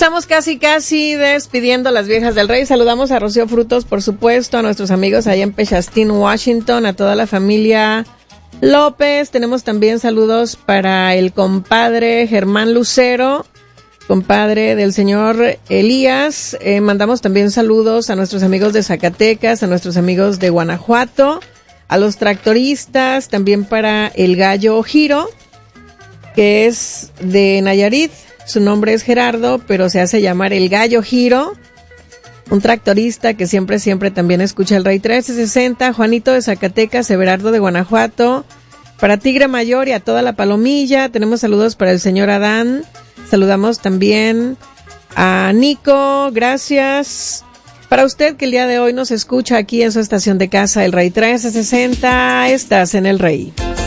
Estamos casi despidiendo a las viejas del Rey. Saludamos a Rocío Frutos, por supuesto, a nuestros amigos allá en Pechastín, Washington, a toda la familia López. Tenemos también saludos para el compadre Germán Lucero, compadre del señor Elías. Mandamos también saludos a nuestros amigos de Zacatecas, a nuestros amigos de Guanajuato, a los tractoristas, también para el Gallo Giro, que es de Nayarit. Su nombre es Gerardo, pero se hace llamar el Gallo Giro, un tractorista que siempre también escucha el Rey 1360, Juanito de Zacatecas, Everardo de Guanajuato, para Tigre Mayor y a toda la Palomilla. Tenemos saludos para el señor Adán, saludamos también a Nico, gracias. Para usted que el día de hoy nos escucha aquí en su estación de casa, el Rey 1360, estás en el Rey.